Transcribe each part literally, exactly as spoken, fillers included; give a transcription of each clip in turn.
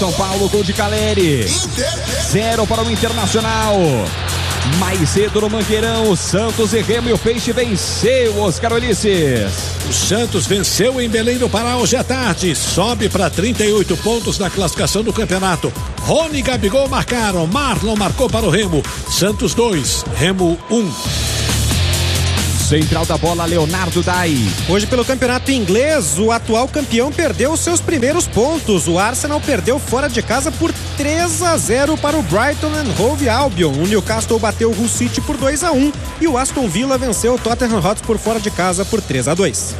São Paulo, gol de Caleri. Zero para o Internacional. Mais cedo no Mangueirão, Santos e Remo, e o Peixe venceu, Oscar Ulisses. O Santos venceu em Belém do Pará hoje à tarde, sobe para trinta e oito pontos na classificação do campeonato. Rony e Gabigol marcaram, Marlon marcou para o Remo. Santos dois, Remo um. Central da bola, Leonardo Dai. Hoje pelo campeonato inglês, o atual campeão perdeu os seus primeiros pontos. O Arsenal perdeu fora de casa por três a zero para o Brighton and Hove Albion. O Newcastle bateu o Hull City por dois a um e o Aston Villa venceu o Tottenham Hotspur fora de casa por três a dois.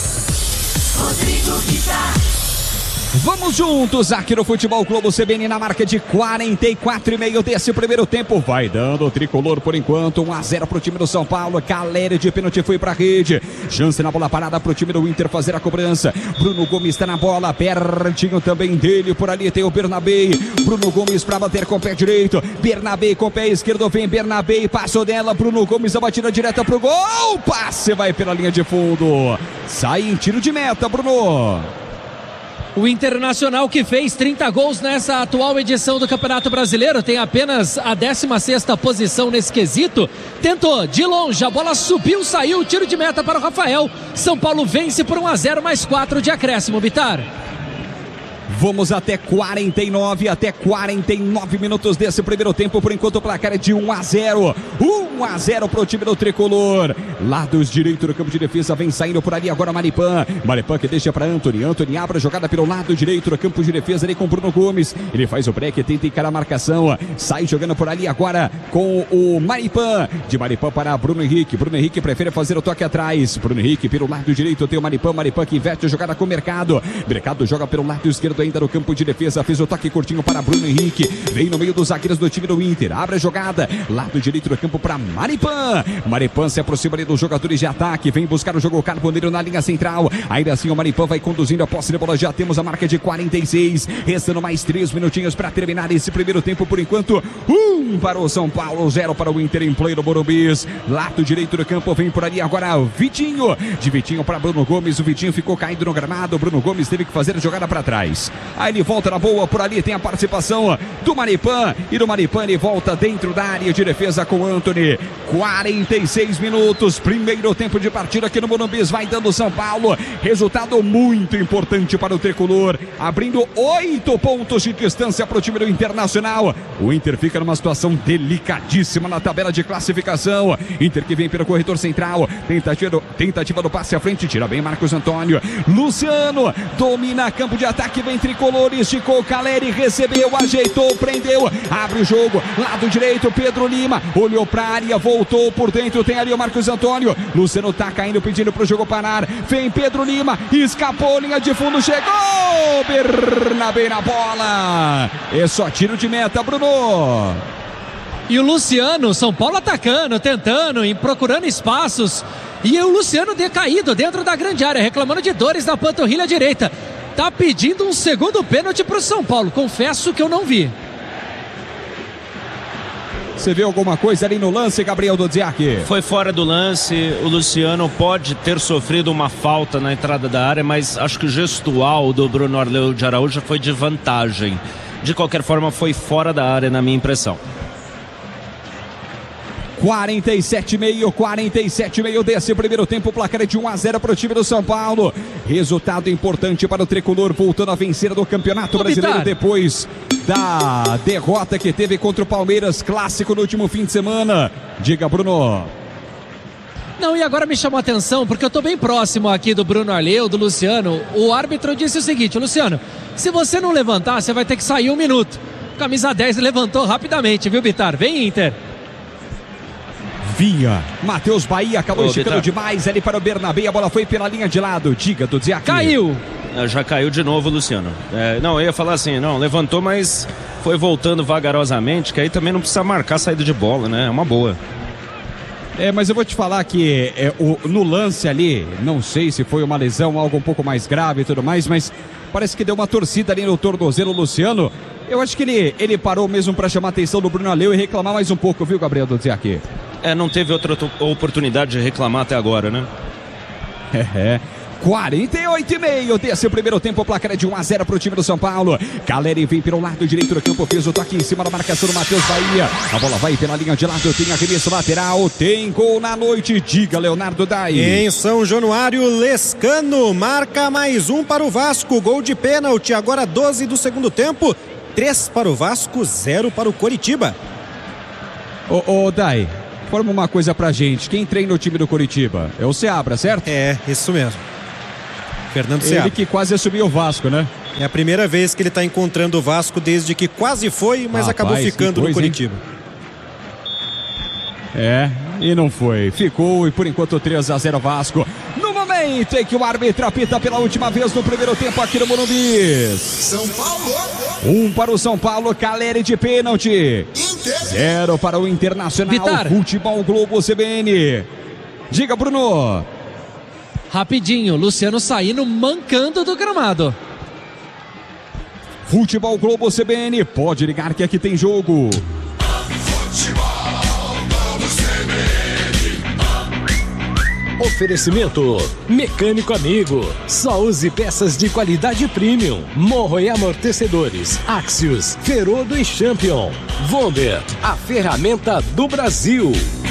Rodrigo Guitar. Vamos juntos aqui no Futebol Clube C B N na marca de quarenta e quatro e meio desse primeiro tempo. Vai dando o tricolor por enquanto. um a zero para o time do São Paulo. Caleri de pênalti foi para a rede. Chance na bola parada para o time do Inter fazer a cobrança. Bruno Gomes está na bola. Pertinho também dele. Por ali tem o Bernabé. Bruno Gomes para bater com o pé direito. Bernabé com o pé esquerdo. Vem Bernabé. Passou dela. Bruno Gomes, a batida direta para o gol. Passe vai pela linha de fundo. Sai em tiro de meta, Bruno. O Internacional, que fez trinta gols nessa atual edição do Campeonato Brasileiro, tem apenas a décima sexta posição nesse quesito. Tentou de longe, a bola subiu, saiu, tiro de meta para o Rafael. São Paulo vence por um a zero, mais quatro de acréscimo, Bitar. Vamos até quarenta e nove, até quarenta e nove minutos desse primeiro tempo. Por enquanto o placar é de um a zero. um a zero para o time do tricolor. Lados direito do campo de defesa, vem saindo por ali agora Maripan. Maripan que deixa para Antony. Antony abre a jogada pelo lado direito do campo de defesa ali com Bruno Gomes. Ele faz o break, tenta encarar a marcação. Sai jogando por ali agora com o Maripan. De Maripan para Bruno Henrique. Bruno Henrique prefere fazer o toque atrás. Bruno Henrique pelo lado direito tem o Maripan. Maripan que inverte a jogada com o Mercado. Mercado joga pelo lado esquerdo ainda no campo de defesa, fez o toque curtinho para Bruno Henrique, vem no meio dos zagueiros do time do Inter, abre a jogada, lado direito do campo para Maripan. Maripan se aproxima ali dos jogadores de ataque, vem buscar o jogo carboneiro na linha central, ainda assim o Maripan vai conduzindo a posse de bola, já temos a marca de quarenta e seis, restando mais três minutinhos para terminar esse primeiro tempo. Por enquanto, um para o São Paulo, zero para o Inter em play do Morumbi. Lado direito do campo, vem por ali agora o Vitinho, de Vitinho para Bruno Gomes, o Vitinho ficou caído no gramado, Bruno Gomes teve que fazer a jogada para trás. Aí ele volta na boa, por ali tem a participação do Maripan, e do Maripan ele volta dentro da área de defesa com Antony. quarenta e seis minutos, primeiro tempo de partida aqui no Morumbi, vai dando São Paulo, resultado muito importante para o tricolor, abrindo oito pontos de distância para o time do Internacional. O Inter fica numa situação delicadíssima na tabela de classificação. Inter que vem pelo corredor central, tentativa, tentativa do passe à frente, tira bem Marcos Antônio. Luciano domina campo de ataque, vem tricolor, esticou, Caleri recebeu, ajeitou, prendeu, abre o jogo, lado direito, Pedro Lima, olhou pra área, voltou por dentro, tem ali o Marcos Antônio, Luciano tá caindo, pedindo pro jogo parar, vem Pedro Lima, escapou, linha de fundo, chegou, Bernabé na bola, é só tiro de meta, Bruno. E o Luciano, São Paulo atacando, tentando, procurando espaços, e o Luciano decaído dentro da grande área, reclamando de dores na panturrilha direita. Tá pedindo um segundo pênalti para o São Paulo. Confesso que eu não vi. Você viu alguma coisa ali no lance, Gabriel Dodziak? Foi fora do lance. O Luciano pode ter sofrido uma falta na entrada da área, mas acho que o gestual do Bruno Arleu de Araújo foi de vantagem. De qualquer forma, foi fora da área, na minha impressão. quarenta e sete e meio, quarenta e sete e meio desse primeiro tempo, placar é de um a zero para o time do São Paulo. Resultado importante para o tricolor, voltando a vencer do Campeonato Brasileiro depois da derrota que teve contra o Palmeiras, clássico no último fim de semana. Diga, Bruno. Não, e agora me chamou a atenção, porque eu tô bem próximo aqui do Bruno Arleu, do Luciano. O árbitro disse o seguinte: Luciano, se você não levantar, você vai ter que sair um minuto. Camisa dez levantou rapidamente, viu, Bitar? Vem, Inter. Vinha, Matheus Bahia acabou Ô, esticando Bitar. demais ali para o Bernabé, a bola foi pela linha de lado, diga do Ziak. Caiu! Já caiu de novo, Luciano. É, não, eu ia falar assim, não, levantou, mas foi voltando vagarosamente, que aí também não precisa marcar a saída de bola, né? É uma boa. É, mas eu vou te falar que é, o, no lance ali, não sei se foi uma lesão, algo um pouco mais grave e tudo mais, mas parece que deu uma torcida ali no tornozelo, Luciano. Eu acho que ele, ele parou mesmo para chamar a atenção do Bruno Arleu e reclamar mais um pouco, viu, Gabriel Dodziak? É, não teve outra oportunidade de reclamar até agora, né? É, é. quarenta e oito e meio desse primeiro tempo, o placar é de um a zero para o time do São Paulo. Caleri vem pelo lado direito do campo, fez o toque em cima da marcação do Matheus Bahia. A bola vai pela linha de lado, tem arremesso lateral, tem gol na noite. Diga, Leonardo Dai. Em São Januário, Lescano marca mais um para o Vasco. Gol de pênalti, agora doze do segundo tempo. três para o Vasco, zero para o Coritiba. Ô, ô Dai, forma uma coisa pra gente. Quem treina o time do Coritiba? É o Seabra, certo? É, isso mesmo. Fernando Ele Seabra. que quase assumiu o Vasco, né? É a primeira vez que ele está encontrando o Vasco desde que quase foi, mas Rapaz, acabou ficando coisa, no Coritiba. É, e não foi. Ficou e por enquanto três a zero Vasco. No momento em que o árbitro apita pela última vez no primeiro tempo aqui no Morumbi. São Paulo. Um para o São Paulo, Caleri de pênalti. Inter. Zero para o Internacional. Vitar. Futebol Globo C B N. Diga, Bruno. Rapidinho, Luciano saindo mancando do gramado. Futebol Globo C B N. Pode ligar que aqui tem jogo. Oferecimento Mecânico Amigo. Só use peças de qualidade premium. Morro e amortecedores. Axios, Ferodo e Champion. Vonder, a ferramenta do Brasil.